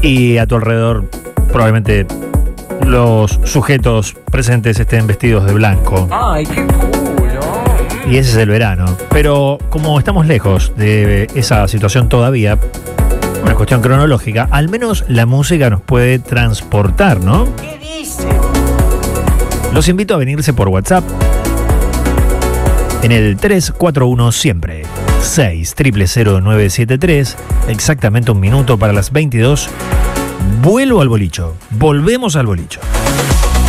y a tu alrededor probablemente los sujetos presentes estén vestidos de blanco. Ay, qué culo. Y ese es el verano. Pero como estamos lejos de esa situación todavía, una cuestión cronológica, al menos la música nos puede transportar, ¿no? ¿Qué dice? Los invito a venirse por WhatsApp en el 341 siempre 6000973, exactamente un minuto para las 22. Vuelvo al bolicho. Volvemos al bolicho.